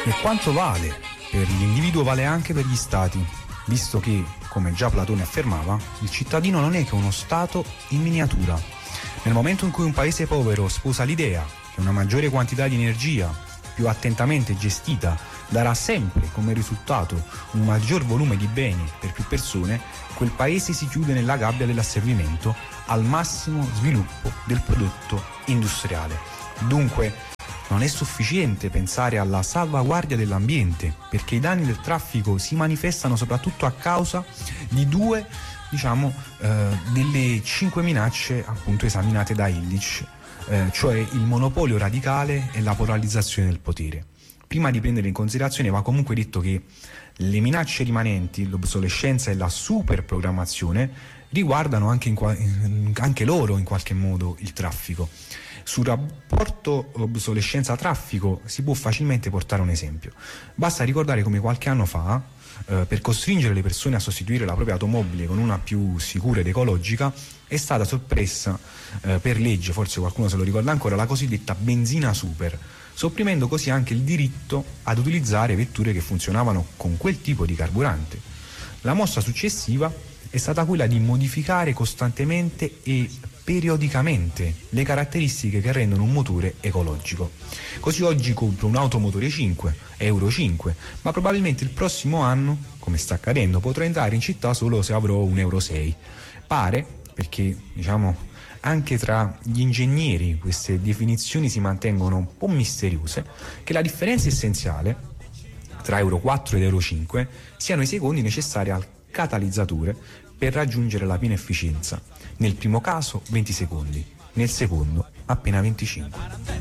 E quanto vale per l'individuo vale anche per gli stati, visto che, come già Platone affermava, il cittadino non è che uno stato in miniatura. Nel momento in cui un paese povero sposa l'idea che una maggiore quantità di energia, più attentamente gestita, darà sempre come risultato un maggior volume di beni per più persone, quel paese si chiude nella gabbia dell'asservimento al massimo sviluppo del prodotto industriale. Dunque, non è sufficiente pensare alla salvaguardia dell'ambiente, perché i danni del traffico si manifestano soprattutto a causa di due, delle 5 minacce appunto esaminate da Illich, cioè il monopolio radicale e la polarizzazione del potere. Prima di prendere in considerazione va comunque detto che le minacce rimanenti, l'obsolescenza e la superprogrammazione riguardano anche loro in qualche modo il traffico. Sul rapporto obsolescenza-traffico si può facilmente portare un esempio. Basta ricordare come qualche anno fa, per costringere le persone a sostituire la propria automobile con una più sicura ed ecologica, è stata soppressa per legge, forse qualcuno se lo ricorda ancora, la cosiddetta benzina super, sopprimendo così anche il diritto ad utilizzare vetture che funzionavano con quel tipo di carburante. La mossa successiva è stata quella di modificare costantemente e periodicamente le caratteristiche che rendono un motore ecologico. Così oggi compro un'auto motore 5, Euro 5, ma probabilmente il prossimo anno, come sta accadendo, potrò entrare in città solo se avrò un Euro 6. Pare, perché anche tra gli ingegneri queste definizioni si mantengono un po' misteriose, che la differenza essenziale tra Euro 4 ed Euro 5 siano i secondi necessari al catalizzatore per raggiungere la piena efficienza. Nel primo caso 20 secondi, nel secondo appena 25.